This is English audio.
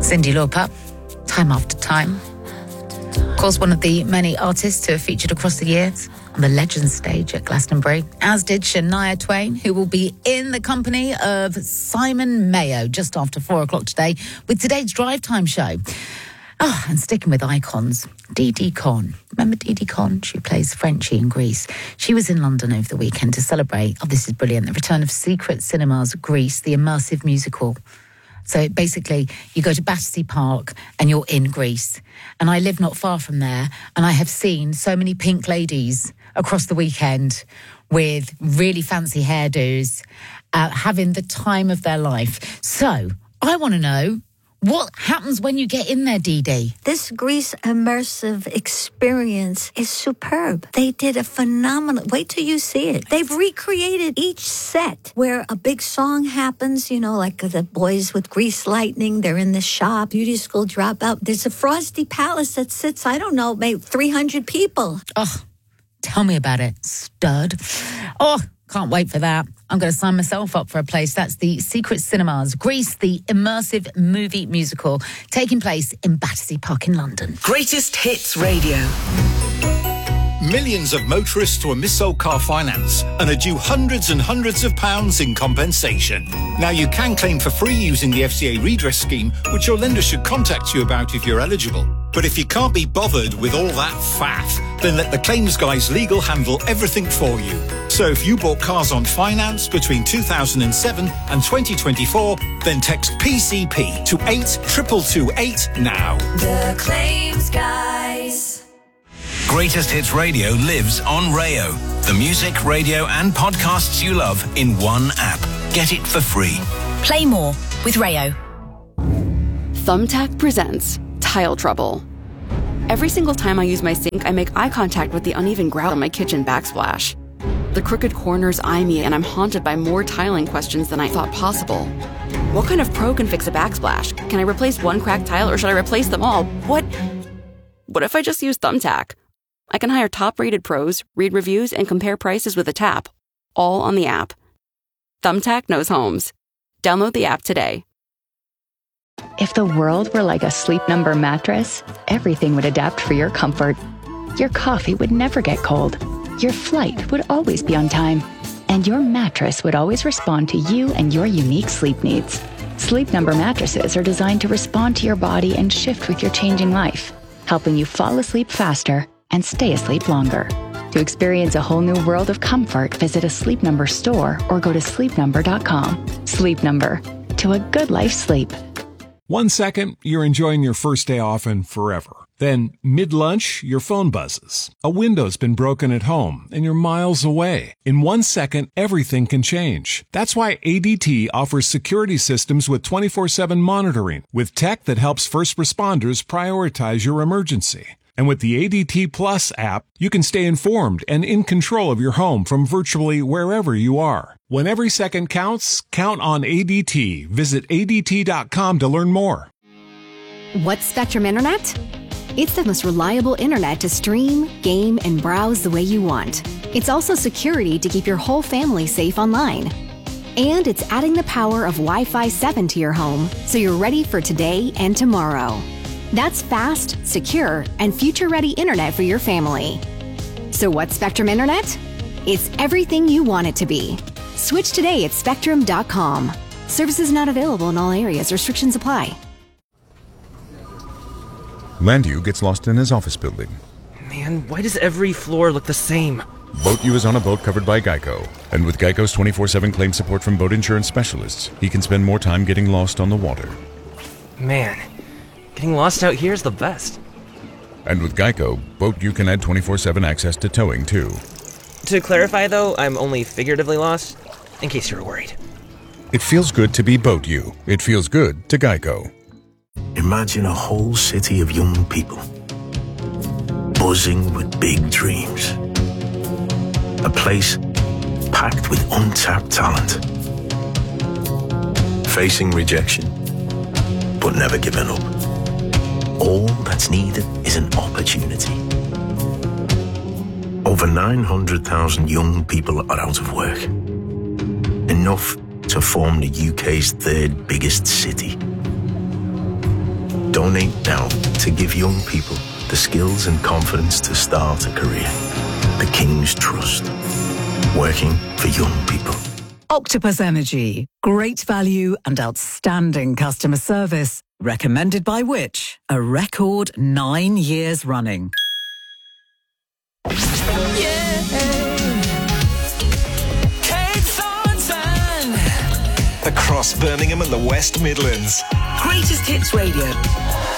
Cyndi Lauper, Time After Time. Of course, one of the many artists who have featured across the years on the Legends stage at Glastonbury, as did Shania Twain, who will be in the company of Simon Mayo just after 4 o'clock today with today's Drive Time show. Oh, and sticking with icons, Didi Conn. Remember Didi Conn? She plays Frenchie in Grease. She was in London over the weekend to celebrate, this is brilliant, the return of Secret Cinemas Grease, the immersive musical. So basically, you go to Battersea Park and you're in Greece. And I live not far from there, and I have seen so many pink ladies across the weekend with really fancy hairdos, having the time of their life. So I want to know, what happens when you get in there, Didi? This Grease immersive experience is superb. They did a phenomenal... Wait till you see it. They've recreated each set where a big song happens, you know, like the boys with Grease Lightning, they're in the shop, beauty school dropout. There's a Frosty Palace that sits, I don't know, maybe 300 people. Oh, tell me about it, stud. Oh, can't wait for that. I'm going to sign myself up for a place. That's the Secret Cinemas Grease, the immersive movie musical, taking place in Battersea Park in London. Greatest Hits Radio. Millions of motorists were missold car finance and are due hundreds and hundreds of pounds in compensation. Now you can claim for free using the FCA redress scheme, which your lender should contact you about if you're eligible. But if you can't be bothered with all that faff, then let the claims guys legal handle everything for you. So if you bought cars on finance between 2007 and 2024, then text PCP to 82228 now. The claims guys. Greatest Hits Radio lives on Rayo. The music, radio and podcasts you love in one app. Get it for free. Play more with Rayo. Thumbtack presents Tile Trouble. Every single time I use my sink, I make eye contact with the uneven grout on my kitchen backsplash. The crooked corners eye me, and I'm haunted by more tiling questions than I thought possible. What kind of pro can fix a backsplash? Can I replace one cracked tile, or should I replace them all? What if I just use Thumbtack? I can hire top-rated pros, read reviews, and compare prices with a tap, all on the app. Thumbtack knows homes. Download the app today. If the world were like a Sleep Number mattress, everything would adapt for your comfort. Your coffee would never get cold. Your flight would always be on time. And your mattress would always respond to you and your unique sleep needs. Sleep Number mattresses are designed to respond to your body and shift with your changing life, helping you fall asleep faster and stay asleep longer. To experience a whole new world of comfort, visit a Sleep Number store or go to sleepnumber.com. Sleep Number. To a good night's sleep. 1 second, you're enjoying your first day off and forever. Then, mid-lunch, your phone buzzes. A window's been broken at home, and you're miles away. In 1 second, everything can change. That's why ADT offers security systems with 24/7 monitoring, with tech that helps first responders prioritize your emergency. And with the ADT Plus app, you can stay informed and in control of your home from virtually wherever you are. When every second counts, count on ADT. Visit ADT.com to learn more. What's Spectrum Internet? It's the most reliable internet to stream, game, and browse the way you want. It's also security to keep your whole family safe online. And it's adding the power of Wi-Fi 7 to your home, so you're ready for today and tomorrow. That's fast, secure, and future-ready internet for your family. So what's Spectrum Internet? It's everything you want it to be. Switch today at Spectrum.com. Services not available in all areas. Restrictions apply. Landu gets lost in his office building. Man, why does every floor look the same? BoatU is on a boat covered by Geico. And with Geico's 24/7 claim support from boat insurance specialists, he can spend more time getting lost on the water. Man, getting lost out here is the best. And with Geico, BoatU can add 24/7 access to towing, too. To clarify, though, I'm only figuratively lost, in case you're worried. It feels good to be BoatU. It feels good to Geico. Imagine a whole city of young people, buzzing with big dreams. A place packed with untapped talent. Facing rejection, but never giving up. All that's needed is an opportunity. Over 900,000 young people are out of work. Enough to form the UK's third biggest city. Donate now to give young people the skills and confidence to start a career. The King's Trust. Working for young people. Octopus Energy. Great value and outstanding customer service. Recommended by Which? A record 9 years running. Across Birmingham and the West Midlands. Greatest Hits Radio.